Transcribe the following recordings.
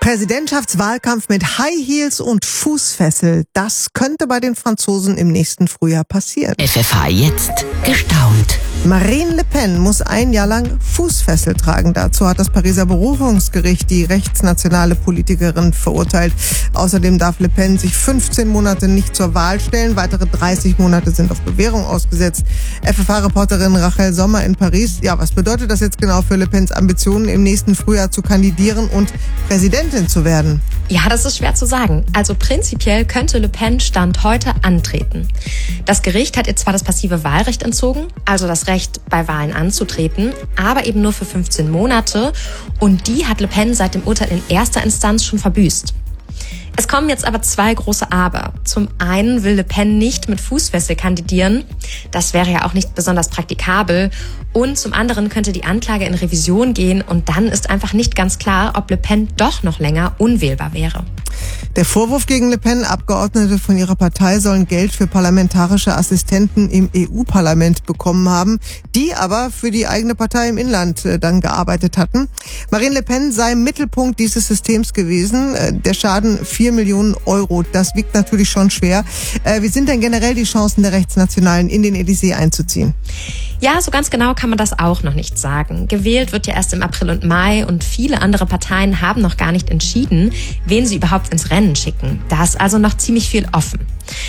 Präsidentschaftswahlkampf mit High Heels und Fußfessel. Das könnte bei den Franzosen im nächsten Frühjahr passieren. FFH jetzt gestaunt. Marine Le Pen muss ein Jahr lang Fußfessel tragen. Dazu hat das Pariser Berufungsgericht die rechtsnationale Politikerin verurteilt. Außerdem darf Le Pen sich 15 Monate nicht zur Wahl stellen. Weitere 30 Monate sind auf Bewährung ausgesetzt. FFH-Reporterin Rachel Sommer in Paris. Ja, was bedeutet das jetzt genau für Le Pens Ambitionen, im nächsten Frühjahr zu kandidieren und Präsidentin zu werden? Ja, das ist schwer zu sagen. Also prinzipiell könnte Le Pen Stand heute antreten. Das Gericht hat ihr zwar das passive Wahlrecht entzogen, also das Recht, bei Wahlen anzutreten, aber eben nur für 15 Monate. Und die hat Le Pen seit dem Urteil in erster Instanz schon verbüßt. Es kommen jetzt aber zwei große Aber. Zum einen will Le Pen nicht mit Fußfessel kandidieren. Das wäre ja auch nicht besonders praktikabel. Und zum anderen könnte die Anklage in Revision gehen und dann ist einfach nicht ganz klar, ob Le Pen doch noch länger unwählbar wäre. Der Vorwurf gegen Le Pen, Abgeordnete von ihrer Partei sollen Geld für parlamentarische Assistenten im EU-Parlament bekommen haben, die aber für die eigene Partei im Inland dann gearbeitet hatten. Marine Le Pen sei Mittelpunkt dieses Systems gewesen. Der Schaden 4 Millionen Euro. Das wiegt natürlich schon schwer. Wie sind denn generell die Chancen der Rechtsnationalen, in den Élysée einzuziehen? Ja, so ganz genau kann man das auch noch nicht sagen. Gewählt wird ja erst im April und Mai und viele andere Parteien haben noch gar nicht entschieden, wen sie überhaupt ins Rennen schicken. Da ist also noch ziemlich viel offen.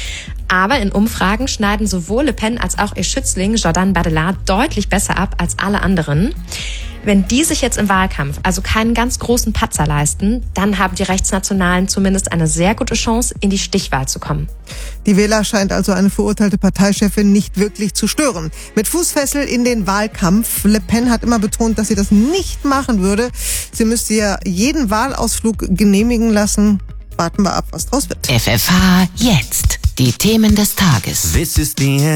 Aber in Umfragen schneiden sowohl Le Pen als auch ihr Schützling Jordan Bardella deutlich besser ab als alle anderen. Wenn die sich jetzt im Wahlkampf also keinen ganz großen Patzer leisten, dann haben die Rechtsnationalen zumindest eine sehr gute Chance, in die Stichwahl zu kommen. Die Wähler scheint also eine verurteilte Parteichefin nicht wirklich zu stören. Mit Fußfessel in den Wahlkampf. Le Pen hat immer betont, dass sie das nicht machen würde. Sie müsste ja jeden Wahlausflug genehmigen lassen. Warten wir ab, was draus wird. FFH jetzt. Die Themen des Tages. This is the end.